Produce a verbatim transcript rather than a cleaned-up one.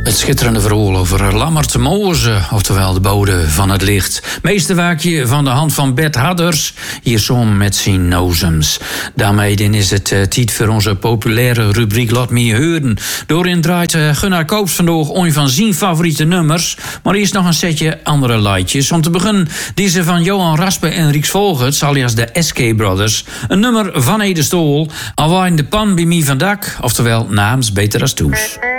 Het schitterende verhaal over Lammert Moze, oftewel de bode van het licht. Meesterwerkje van de hand van Bert Hadders, hier samen met zijn nozems. Daarmee dan is het uh, tijd voor onze populaire rubriek Laat me horen. Doorin draait uh, Gunnar Koops vandaag een van zijn favoriete nummers. Maar eerst nog een setje andere liedjes. Om te beginnen deze van Johan Raspe en Rieks Volgerts, alias de S K Brothers. Een nummer van Ede Stoel. Al waar in de pan bij mij van dak, oftewel namens Beter als Toes.